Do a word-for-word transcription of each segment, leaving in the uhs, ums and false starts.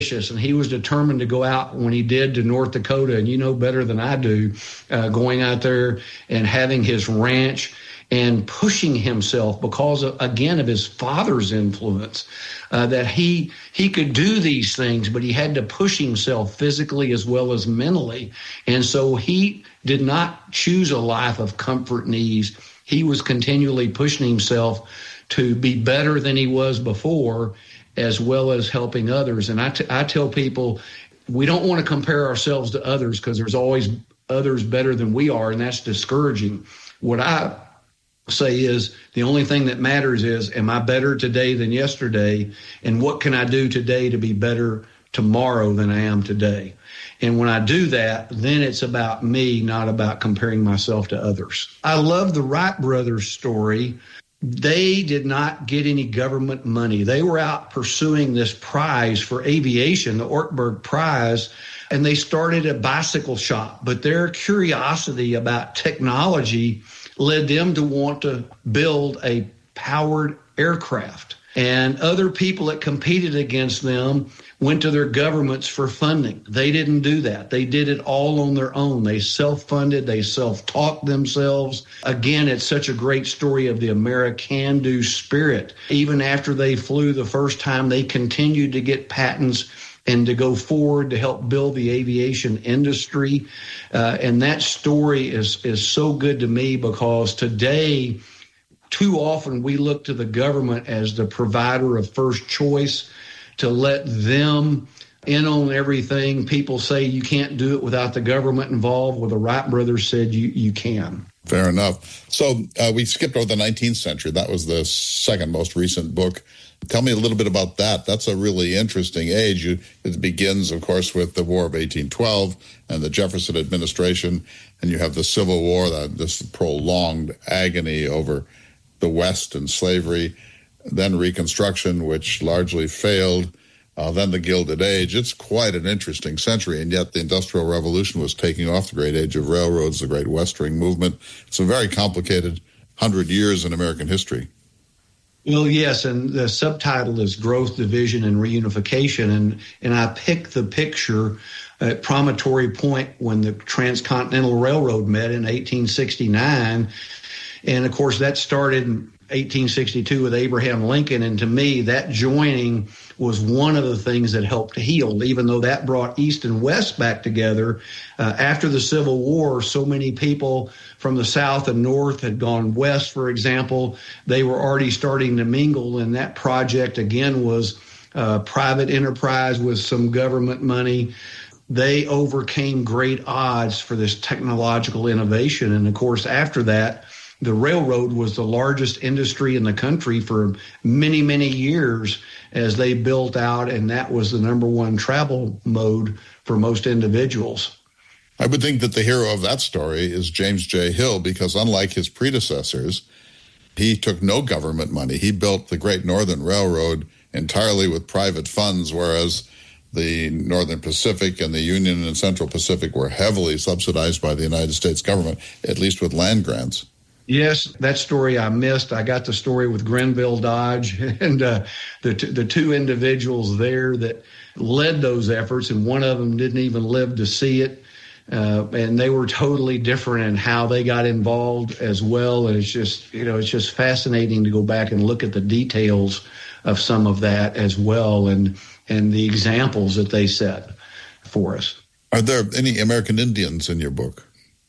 and he was determined to go out when he did to North Dakota, and you know better than I do, uh, going out there and having his ranch and pushing himself because, of, again, of his father's influence, uh, that he he could do these things, but he had to push himself physically as well as mentally. And so he did not choose a life of comfort and ease. He was continually pushing himself to be better than he was before, as well as helping others. And I, t- I tell people, we don't want to compare ourselves to others because there's always others better than we are, and that's discouraging. What I say is the only thing that matters is, am I better today than yesterday? And what can I do today to be better tomorrow than I am today? And when I do that, then it's about me, not about comparing myself to others. I love the Wright brothers story. They did not get any government money. They were out pursuing this prize for aviation, the Ortberg Prize, and they started a bicycle shop. But their curiosity about technology led them to want to build a powered aircraft. And other people that competed against them went to their governments for funding. They didn't do that. They did it all on their own. They self-funded. They self-taught themselves. Again, it's such a great story of the American-do spirit. Even after they flew the first time, they continued to get patents and to go forward to help build the aviation industry. Uh, and that story is, is so good to me because today, too often we look to the government as the provider of first choice to let them in on everything. People say you can't do it without the government involved. Well, the Wright brothers said you, you can. Fair enough. So uh, we skipped over the nineteenth century. That was the second most recent book. Tell me a little bit about that. That's a really interesting age. You, it begins, of course, with the War of eighteen twelve and the Jefferson administration, and you have the Civil War, that this prolonged agony over the West and slavery, then Reconstruction, which largely failed, uh, then the Gilded Age. It's quite an interesting century, and yet the Industrial Revolution was taking off, the great age of railroads, the great Westering movement. It's a very complicated hundred years in American history. Well, yes, and the subtitle is Growth, Division, and Reunification, and, and I picked the picture at Promontory Point when the Transcontinental Railroad met in eighteen sixty-nine, and of course that started in eighteen sixty-two with Abraham Lincoln, and to me that joining was one of the things that helped heal, even though that brought East and West back together. Uh, after the Civil War, so many people from the South and North had gone west, for example. They were already starting to mingle, and that project, again, was uh, private enterprise with some government money. They overcame great odds for this technological innovation, and of course, after that, the railroad was the largest industry in the country for many, many years as they built out, and that was the number one travel mode for most individuals. I would think that the hero of that story is James J. Hill, because unlike his predecessors, he took no government money. He built the Great Northern Railroad entirely with private funds, whereas the Northern Pacific and the Union and Central Pacific were heavily subsidized by the United States government, at least with land grants. Yes, that story I missed. I got the story with Grenville Dodge and uh, the t- the two individuals there that led those efforts, and one of them didn't even live to see it. Uh, and they were totally different in how they got involved as well. And it's just, you know, it's just fascinating to go back and look at the details of some of that as well, and and the examples that they set for us. Are there any American Indians in your book?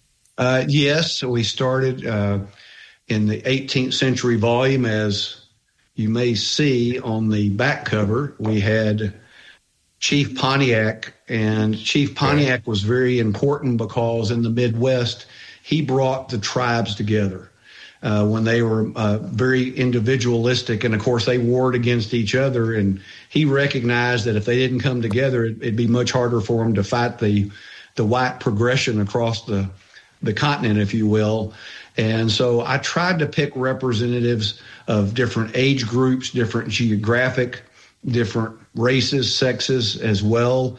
Uh, yes, so we started uh, in the eighteenth century volume. As you may see on the back cover, we had Chief Pontiac, and Chief Pontiac was very important because in the Midwest, he brought the tribes together uh, when they were uh, very individualistic, and of course they warred against each other, and he recognized that if they didn't come together, it, it'd be much harder for them to fight the the white progression across the the continent, if you will. And so I tried to pick representatives of different age groups, different geographic, different races, sexes as well.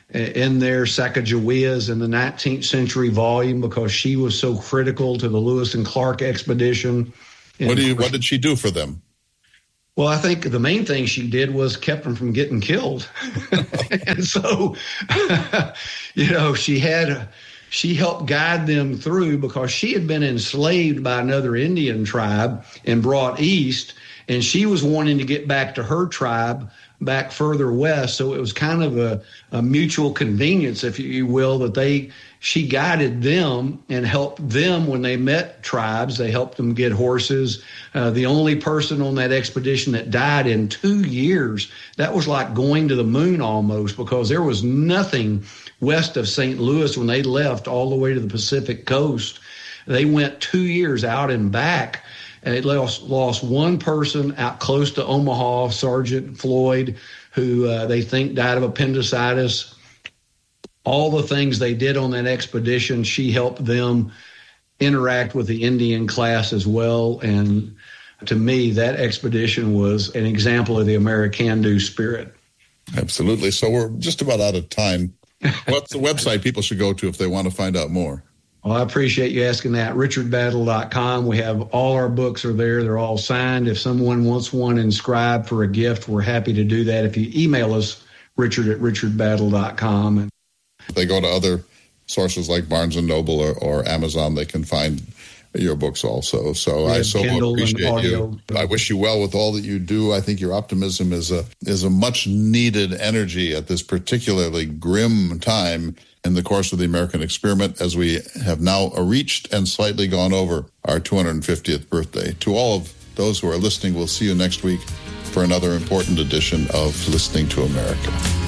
In there, Sacagawea's in the nineteenth century volume because she was so critical to the Lewis and Clark expedition. And what do you, what did she do for them? Well, I think the main thing she did was kept them from getting killed. And so, you know, she had, she helped guide them through because she had been enslaved by another Indian tribe and brought east, and she was wanting to get back to her tribe back further west. So it was kind of a, a mutual convenience, if you will, that they, she guided them and helped them when they met tribes. They helped them get horses. Uh, the only person on that expedition that died in two years, that was like going to the moon almost, because there was nothing west of Saint Louis when they left all the way to the Pacific coast. They went two years out and back. It lost, lost one person out close to Omaha, Sergeant Floyd, who uh, they think died of appendicitis. All the things they did on that expedition, she helped them interact with the Indian class as well. And to me, that expedition was an example of the American-do spirit. Absolutely. So we're just about out of time. What's the website people should go to if they want to find out more? Well, I appreciate you asking that. richard battle dot com. We have all our books are there. They're all signed. If someone wants one inscribed for a gift, we're happy to do that. If you email us, richard at richard battle dot com. And if they go to other sources like Barnes and Noble or, or Amazon, they can find your books also. So I so Kindle appreciate you. I wish you well with all that you do. I think your optimism is a is a much needed energy at this particularly grim time in the course of the American experiment, as we have now reached and slightly gone over our two hundred fiftieth birthday. To all of those who are listening, we'll see you next week for another important edition of Listening to America.